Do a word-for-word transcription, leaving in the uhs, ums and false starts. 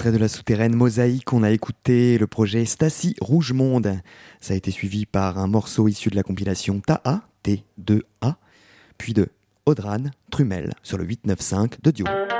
extrait de la souterraine Mosaïque, on a écouté le projet Stacy Rougemonde. Ça a été suivi par un morceau issu de la compilation Ta'a, T deux A, puis de Audran Trumel sur le huit neuf cinq de Dio.